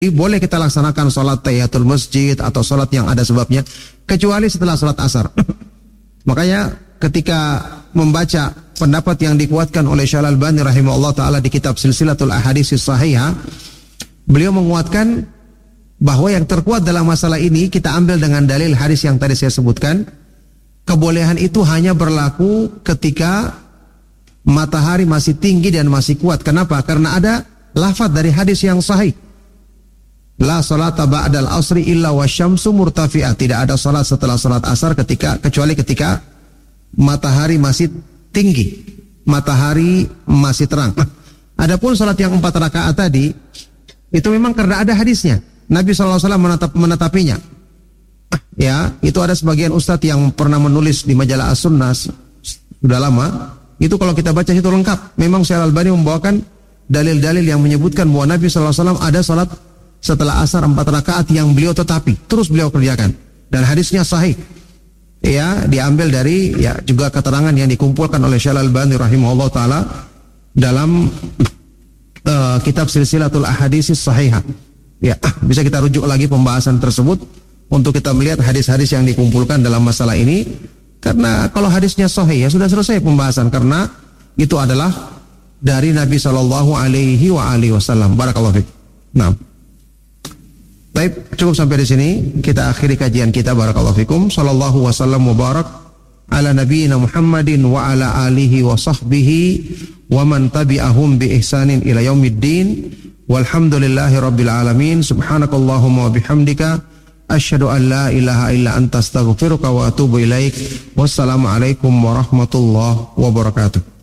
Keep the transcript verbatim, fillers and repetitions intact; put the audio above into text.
boleh kita laksanakan sholat tahiyatul masjid atau sholat yang ada sebabnya, kecuali setelah sholat asar. Makanya ketika membaca pendapat yang dikuatkan oleh Syekh Al-Albani rahimahullah ta'ala di kitab Silsilatul Ahadits Shahihah, beliau menguatkan bahwa yang terkuat dalam masalah ini kita ambil dengan dalil hadis yang tadi saya sebutkan. Kebolehan itu hanya berlaku ketika matahari masih tinggi dan masih kuat. Kenapa? Karena ada lafaz dari hadis yang sahih. La salata ba'dal asri illa wasyamsu murtafi'ah. Tidak ada salat setelah salat asar ketika kecuali ketika matahari masih tinggi, matahari masih terang. Adapun salat yang empat rakaat tadi itu memang karena ada hadisnya. Nabi shallallahu alaihi wasallam menatap, menatapinya. Ya, itu ada sebagian ustadz yang pernah menulis di majalah As-Sunnah sudah lama. Itu kalau kita baca itu lengkap. Memang Syekh Al-Albani membawakan dalil-dalil yang menyebutkan bahwa Nabi shallallahu alaihi wasallam ada salat setelah asar empat rakaat yang beliau tetapi terus beliau kerjakan, dan hadisnya sahih. Ya, diambil dari ya juga keterangan yang dikumpulkan oleh Syekh Al-Albani rahimahullah taala dalam uh, kitab Silsilatul Ahadits Shahihah. Ya, bisa kita rujuk lagi pembahasan tersebut untuk kita melihat hadis-hadis yang dikumpulkan dalam masalah ini. Karena kalau hadisnya sahih ya sudah selesai pembahasan, karena itu adalah dari Nabi sallallahu alaihi wa alihi wasallam. Barakallahu fiik. Nah, baik, cukup sampai di sini. Kita akhiri kajian kita. Barakallahu fikum. Sallallahu wasallam wa barak ala nabiyyina Muhammadin wa ala alihi wa sahbihi wa man tabi'ahum bi ihsanin ila yaumiddin. Walhamdulillahi rabbil alamin. Subhanakallahumma wa bihamdika asyhadu an la ilaha illa anta astaghfiruka wa atubu ilaik. Wassalamu alaikum warahmatullahi wabarakatuh.